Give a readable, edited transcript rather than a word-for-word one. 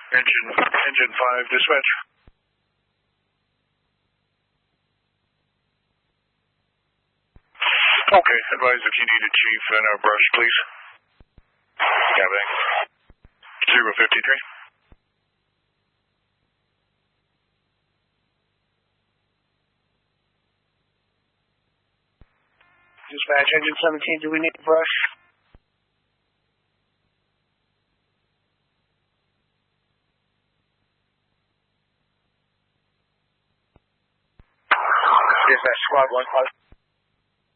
Engine 5, dispatch. Okay, advise if you need a chief in our brush, please. Copy. 053. Dispatch, engine 17, do we need a brush? Dispatch, squad 1.